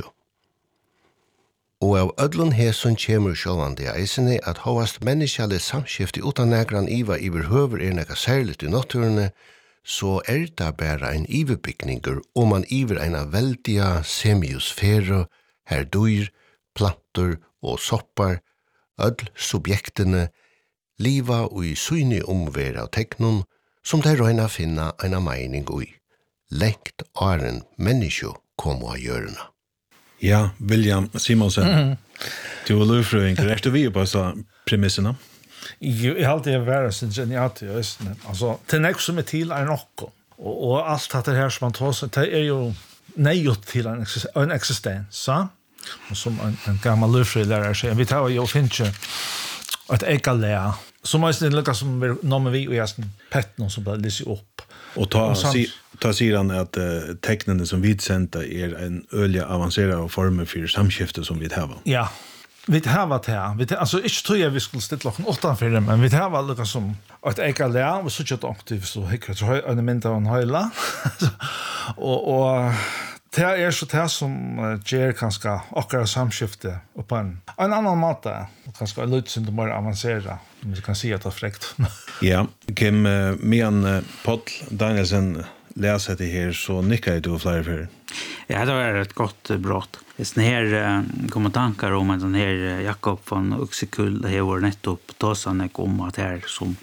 Og av ødlun heson kjemur sjålande eisene at hovast menneskjale samskifte utan negran iva iverhøver nekka særligt i naturene, så det bæra en iverbygninger man iver eina veldiga semiosfære, her dyr, planter og soppar, ødl subjektene, liva og i syni omværa av teknon, som de røyna finna eina meining ui. Lengt åren menneskjo komo av hjørna. Ja, William Simonsen. Du lufrøying, du vi på så premissene? Jeg har alltid vært sin geniat i Østene. Altså, det nek som til nokko. Og alt dette her som man tar seg, det jo nejot til en eksistens, så? Som en gammal lufrøylærer sier. Vi tar jo finnkje et ekalea, som er lukka som nomen vi og gjesten pettene som bare lyser opp. Og ta sier han at teknene som vi sendte en øyelig avancerad former for samskifte som vi har. Ja, vi har det. Altså, ikke tror jeg vi skulle stille klokken 8 for det, men vi har lukka som et ekalea, og så ikke et aktiv, så hikker jeg en mynd av en høyla. Og det så det som gjør kanskje akkurat samskifte på en annan måte, kanskje en litt som mer avansera, om vi kan si at det frekt. Ja, Kim, medan Paul Danielsen läser det här så nickar du flera för. Ja, det var ett gott brott. Det här kommer tankar om att den här Jakob von Uxekull det var nettopp tåsane om att här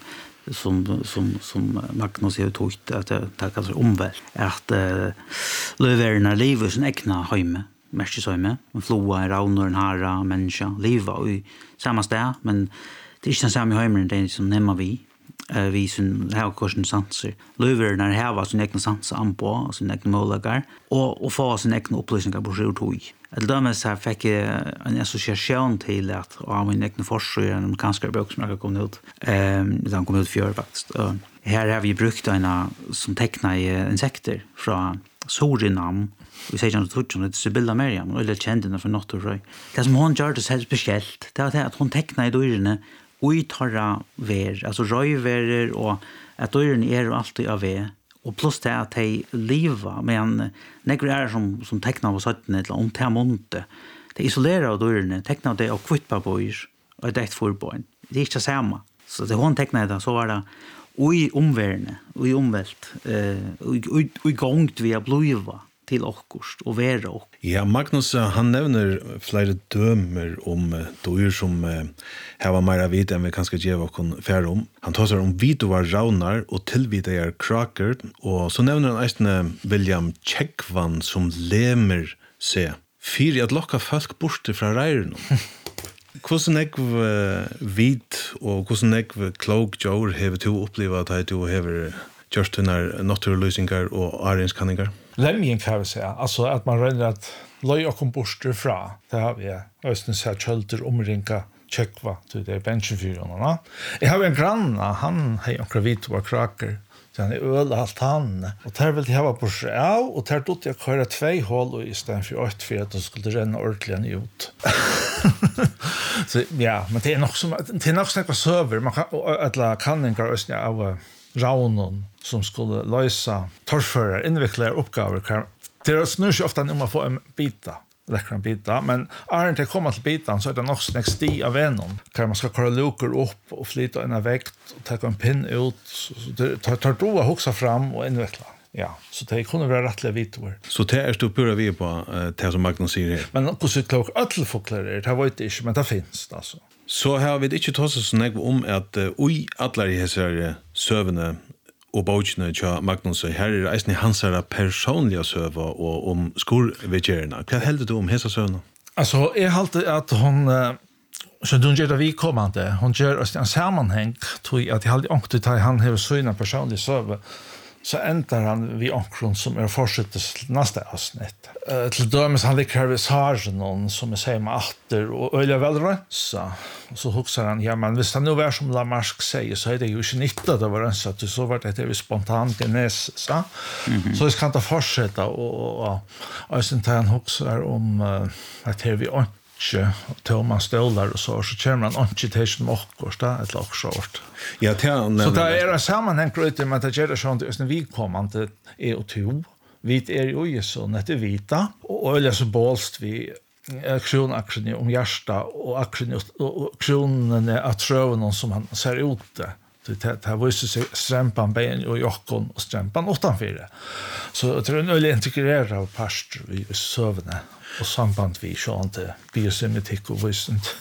som Magnus har tagit att det kallas omvält att löverna lever sin egna hemme mest så med en floa raunar en hara människa leva i samma sted men det är inte samma hemmen det som nämmer vi som har kursen sanser löverna har sin egna sanser anpå sin egna målagar och få sin egna upplysningar på sjutoj. Eller dömes här fick en association till att min egna forskare en kanske bok som jag kom ut. Den kom ut för faktiskt. Här har vi brukt en som tecknar insekter från Surinam. Vi säger att det är Sibylla Miriam eller kände för Notterøy. Det som hon gör det helt speciellt. Det är att hon tecknar i dyrene och i torra ver, alltså röjverer och att dyrene alltid av ved. Och plus det att de lever men några som tecknar på sätten eller om till monte. Det isolerar av dörren, tecknar det och kvittpapper och det förboen. Det är inte samma. Så det hon tecknar det så var det i omvärlden, i omvält, i gångt via blöva till okkurst och vera och. Ja, Magnus han nevner flere dømer om dyr som har mer vidt enn vi kanskje gjør oss færre om. Han tar seg om vidova raunar og tilvidar kraker, og så nevner han eisne William Tjekkvann som lemer seg fyrir at lokka folk borte fra reiren. Hvordan vidt og hvordan klok jord hever du opplevd at du hever gjort denne naturløsninger og arinskanningar? Lämningen kan vi säga, alltså att man ränner att löj och komposter fra. Det har vi östens här költer omringa tjeckva till det bensinfyrarna. Jag har en granna, han har en kravit och kraker. Så han öl allt han. Och där vill jag ha på sig och där tog jag köra 2 hål och istället för 8 för att det skulle ränna ordentligt ut. Så ja, men det är nog snacka server. Man kan alla kanningar östnya av raunon som skulle lösa torrförar invecklar uppgifter. Det är snurr ofta när man får en bita, men är inte komma till bitan så är det nog snäck sti av vännen. Kan man ska köra luker upp och flytta en vägt och ta en pinn ut så det tar då att huxa fram och inveckla. Ja, så det kunde vara rättliga vitor. Så det är stå pura vi på det som Magnus säger här. Men hur så klok öllfoklar det har varit inte men det finns alltså. Så har vi inte tagit så snägg om att oj alla de här sövne och bojene til Magnus, her eisen hansara personliga søva og om skorvedgjerna. Hva heldur du om hesa søvna? Alltså, jag halte att hon så hon gör det vi kommande. Hon gör en sammanhang tror att jag hade ångt till han har syna personlig server. Så ändrar han vi ankron som fortsätter nästa avsnitt. Till dömes han likar vid sargen någon som säger med atter och öliga väl rensa. Och så huxar han, ja men hvis det nu är som Lamarck säger så är det ju inte nytta det var rensa att så var det vi spontant genes. Så vi ska inte fortsätta och sen tar han huxar om att här vi ikke Thomas Stålar og så kommer han ikke til som okkurs da, et lakshort. Ja, så det en sammenheng ut med at det gjør det sånn at vi kommende og to. Vi jo i sånn etter vita, og øyelig så bålst vi aksjonaksjene om hjärsta og aksjonene av trøvene som han ser ut det. Det här visar sig strempan ben och jockon och strempan utanför. Så det är en ölig integrerad pastor i sövna och samband vi så inte biosemitik och visst.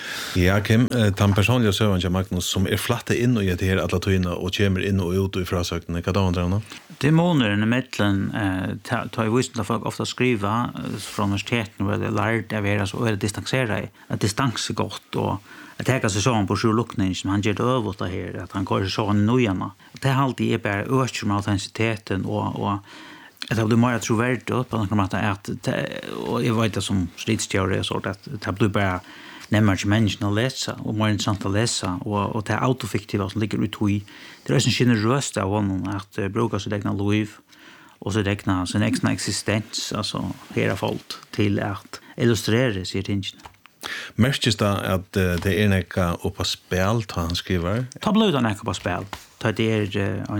Ja, Kim, den personliga sövan till Magnus som flatta in och det här alla tyna och kommer in och ut i frasöknen. Vad då andra? Demonerna mellan tar ju visst att folk ofta skriva från universiteten vad det lärt av är så är det distansera att distans är gott och att ta sig sån på sjulukningen som han gör det över det här att han går så nöjana. Det har alltid är bara ökar med authenticiteten och att det blir mer trovärdigt på något sätt att och jag vet det som stridsteori så att det blir bara närmare människan att läsa och mer intressant att läsa och det autofiktiva som ligger ut i det är en generöst av honom att bruka sig egna liv och så räkna sin egen existens alltså hela folk till att illustrera sig ting. Märkes det att det är näka på spel tar han skriver? Ta blöda näka på spel. Ta det är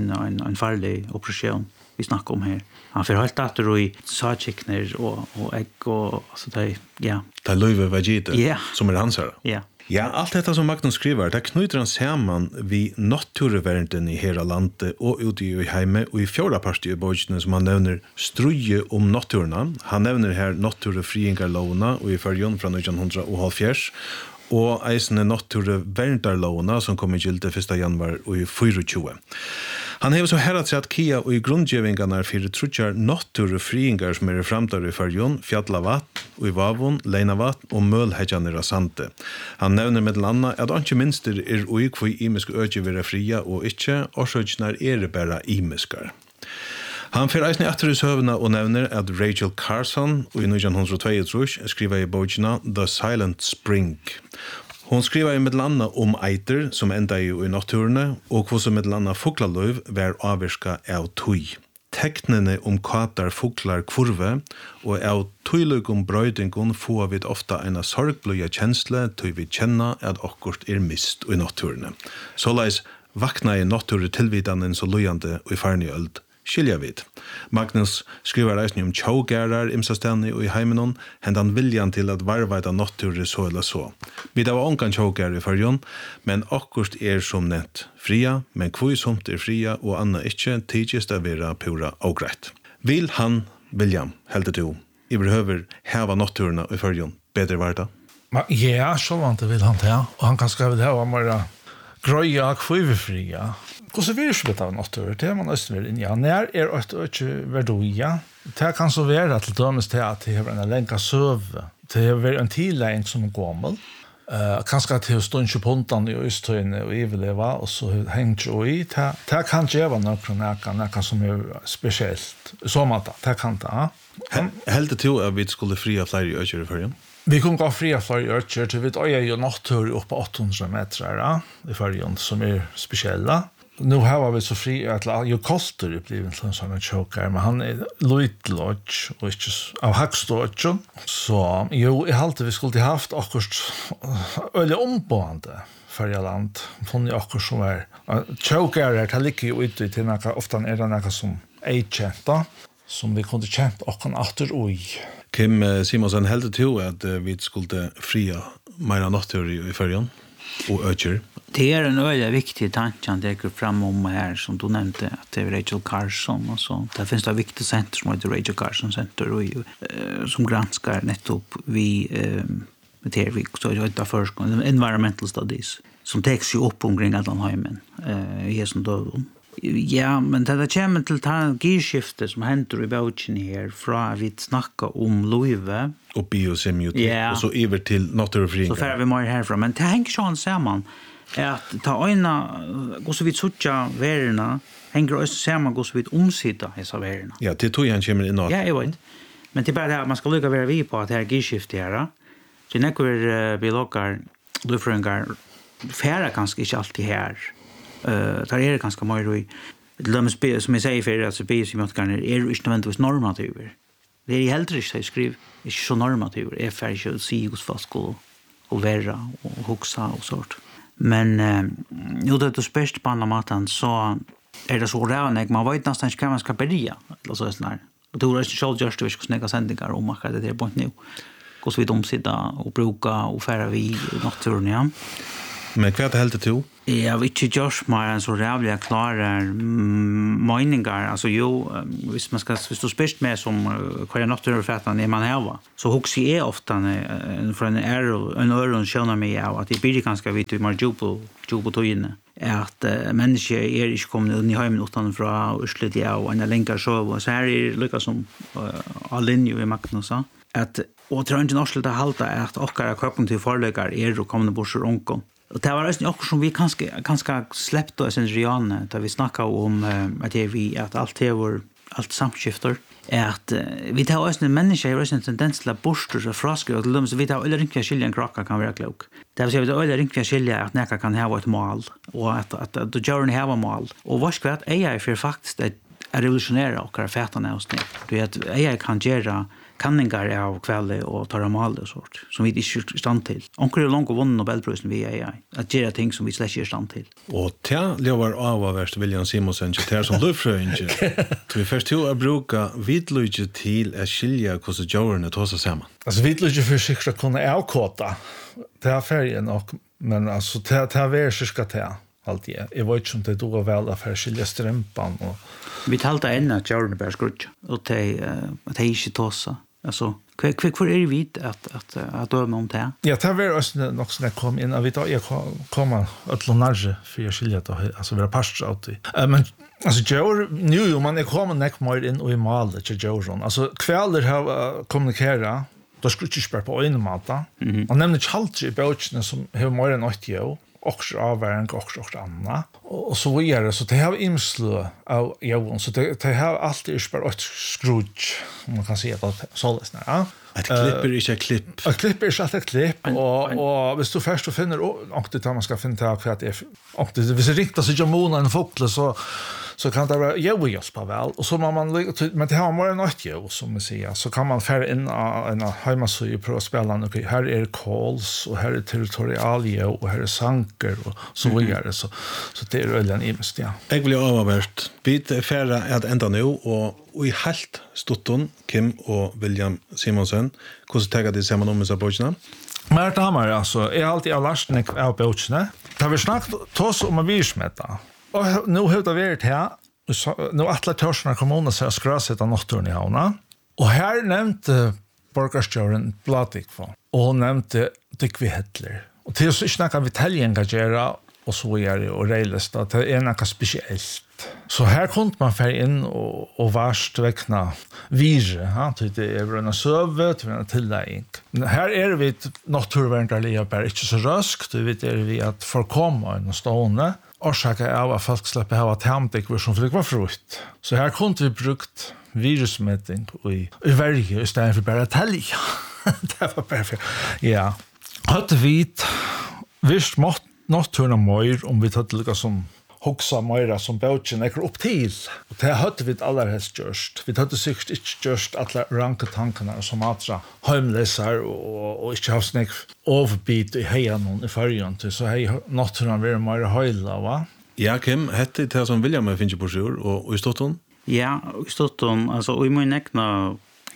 en farlig operation vi snackar om här. Han får helt att i sackner och ägg och så där ja. Det löve vegeta som hans här. Ja. Ja, allt detta som Magnus skriver, det knyter han samman vid naturverden i hela landet og ute i heime, og i fjorda parti i bøkene som han nevner struje om naturna. Han nevner her naturfriingarlovna og i fyrjon fra 1970, og eisene naturverndarlovna som kom i gilde 1. januar og i 24. Han har så her at sett kia og i grundgjevingarna for trutjar naturfriingar som framtar i fyrjon, Fjallavatt, og i Vavon, Leinavatt og Mølhedjaner av Sante. Han nevner med landa at ikke minster ui hvor imiske økje være fria og ikke, årsøkjener bare imiskar. Han fer eisne etter i søvna og nevner at Rachel Carson i 1922 skriver i bøkene The Silent Spring. Hon skriver i medlanda om eiter som enda i naturene, og hva som medlanda fuglaløv var avvirska av tøy. Teknene om katar fuglar kurve, og av tøylugum brøydingun får vi ofta en sorgbløya kjensle til vi kjenna at okkurt mist i naturene. Såleis vakna i natur tilvidanen så løyande og i farni øld. Skilja vid. Magnus skriver eisne om tjaugerar imsastene og i heimenon, hendan viljan til at varvaida natur så eller så. Vi da var ongan tjaugerar i fyrjon, men akkurst som nett fria, men kvoisomt fria og anna ikkje tidsigst av vera pura og greit. Vil han, William, heldet du, i behøver heva naturna i fyrjon bedre varda? Ja, så vant vil han ta, og han kan skrive det her om å grøya kvoivefria. Hvordan virksomhet av natur? Det man også vil inn i. Når et ikke verdoia, det kan så være til dømes til at det er en lenka søve. Det er en tidlegg som er gammel. Kanskje at det er stund ikke punktene i østøyene og iveleva, og så henger jo i. Det kan gjøre noe som er spesielt. Så måte, det kan det. Helt det til at vi skulle fria flere økjer i fyrjon? Vi kunne gå fria flere økjer til vi er jo natur oppe på 800 meter i fyrjon som er spesielle. Nu har vi så fri att ju kostar det blir en sån choker men han är Lloyd Lodge och inte av Hackstodge så jo I halt vi skulle haft akkurat öle ombående för land från jag akkurat som är choker det ligger ju ute till några ofta är det några som agent som vi kunde kämpa och kan åter oj Kim Simonsen helt till att vi skulle fria mer natur i färjan och öcher. Det är en väldigt viktig tanke att det går fram om här som du nämnde att det är Rachel Carson och så. Det finns det viktiga center som heter Rachel Carson Center och som granskar nettopp vi det vi så jag inte först environmental studies som täcks ju upp omkring Allanheimen i som då. Ja, men det kommer till girskifte som händer i bauchen här från vi snackar om Louise och biosemiotik Ja. och så över till naturföreningar. så får vi mer härifrån. Men det hänger sån samman att ta ena går så vidt sucha värna hänger också samman går så vidt omsitta dessa värna. Ja, det tror jag han kommer in åt. Ja, jag vet. Men det är bara det att man ska lycka vara vi på att det här girskifte här. Så när vi lockar lufrungar färra kanske inte alltid här. Där är det ganska mer i som jag säger för att biosemiotikerna är ju inte nödvändigtvis normativer. Det är helt riktigt att skriva. Det är så normativer. Det är färdigt att se hos fast och värra och huxa och sånt. Men nu det är spärst på andra maten så är det så rävnägg. Man vet nästan inte vad man ska börja. Alltså sån här. Och då är det inte själv just det vi ska snägga sändningar och maka det där på nu. Gå så vid omsida och bruka och färra vi i naturen, ja. Men vad är det helt till? Jag vet inte just mer än så rävliga klara meningar. Alltså jo, hvis du spist med som kvar naturfätan är man här så huxar jag ofta från en öron känner mig av att det blir ganska vitt i marjubo tojne. Att människor är inte kommit in i hemmen utan från Östlidia och en länkar så här är det lika som Alinjo i makten så att och tror inte något att halta att åkara kognitiv förläggar är och kommer bort så onkon. Och det var också som vi ganska släppte oss en riane där vi snackade om att att allt det var allt samskifter att vi tar oss en människa har en tendens till att borsta och fraska och så vi tar eller ringa skilja en krocka kan vara klok. Det vill säga vi tar eller ringa skilja att näka kan ha ett mål och att då gör ni ha mål. Och vad ska det är för faktiskt att revolutionera och fätarna oss nu. Det är att jag kan göra kanningar av kväll och ta mål och sånt som vi inte är i stand till. Onkel är långt och vunnen Nobelprisen via AI. Att göra ting som vi släck är i stand till. Och det lever avvärst William Simonsen till som lufröinge. Vi först till att bruka vitlöjge till att skilja hur jorden tar sig samman. Alltså vitlöjge för sig att kunna avkåta det här färgen och men alltså det här världska det alltid. Jag vet inte om det då väl att skilja strömpan och vi talade ännu att jorden bär skrutsch och det är inte tossa. Alltså kvick är det vid att döma om det. Ja, det var också något som jag kom in. Jag kommer att lånarge för jag skiljer det. Alltså vara pastor alltid. Men alltså Joe, nu om man är kommer näck mer in och i malet till Joe. Alltså kvällar har kommunikera. Då skulle jag spela på en mata. Man nämner Chaltri i böckerna som har mer än 80 år. Också avvärning, också anna. Och så vidare. Så det har imslö av Johan. Så det har alltid bara ett Scrooge. Om man kan säga att så läsnar. Ja. Ett klipp är inte ett klipp. Ett klipp är inte ett klipp. Och hvis du först finner och det man ska finna till att det är och det hvis det riktar sig Jamona en fågel så kan det vara hjälpa väl och så man men det har mer än något som man säger så kan man färra in en hemmasida på att spela okej här är calls och här är territorialia och här är sanker och så vidare så det är väl en imst ja. Jag vill avvärst bit färra att ända nu och i helt stotton Kim och William Simonsen hur så tagar det samman om så böckerna. Men det har alltså är alltid av lastning av böckerna. Det har vi snackat oss om att virsmätta. Och nu har det varit här. Nu alla törsarna kommuner så ska sätta naturen i havna. Och här nämnde borgarstjören Bladikva. Och hon nämnde Dykvi Hitler. Och till så snackar vi täljengagera och så vidare och rejlista. Det är något speciellt. Så här kunde man färra in och varst väckna virre. Ja, det är en söve, det är en tillägg. Här är vi naturvärndarliga bara inte så röskt. Det vet vi att förkomma en stående. Orsaka av att folk släpper ha tämtik som fick vara frukt. Så här kunde vi brukt virusmätning i Sverige istället för bara tälja. Det var perfekt. Ja. Hade vi visst naturen mer om vi hade lyckats som huxa mer som bötchen är upp till. Och det hade vi allra helst gjort. Vi hade säkert inte gjort alla ranketankarna som andra hemlösar och inte ha snäck avbit i hejan i färgen till så hej naturen blir mer höjla va? Ja, Kim, hette det som William finns på sjur och i stotton? Ja, i stotton, alltså i min egna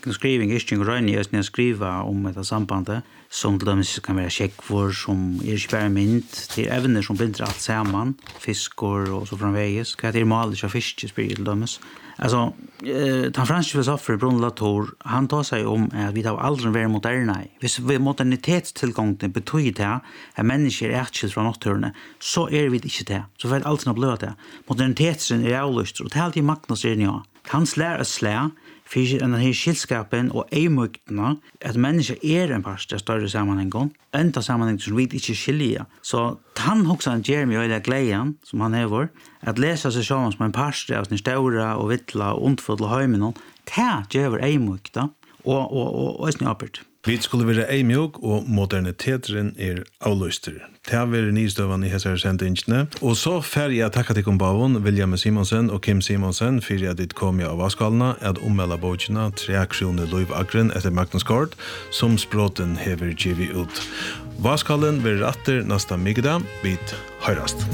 skriving är inte grön i att skriva om ett samband som till dömes kan vara checkvår som är inte bara mynd till ävner som binder allt samman, fiskor och så framväges. Det är målet av fiskespel till dömes. Alltså, den franske filosofer Bruno Latour, han tar sig om att vi har aldrig varit moderna. Hvis vi modernitetstillgången betyder det att människor är ätskilt från naturen, så är vi inte det. Så får vi alltid blöda det. Moderniteten är avlyst, och det är alltid Magnus är ja. Han slär och slär, för den här skillskapen och eimöktena, att människor är en part av större sammanhang, enda sammanhang som vi inte skiljer. Så han också en Jeremy och glädjen som han har, att läsa sig som en part av sin stora och vittla och ondfulla höjmen, det gör eimökta och snöpert. Vi skulle være eimjog, og moderniteten avløster. Det har vært nystøvende i hese sendingene. Og så fer jeg takka til kompavon, William Simonsen og Kim Simonsen, for at dit kom av avskalene, at ommelde bøkene 3 kroner Løyv Agren etter Magnus Kort, som språten hever givet ut. Vaskalen vil ratter nesta migda, vid høyrast.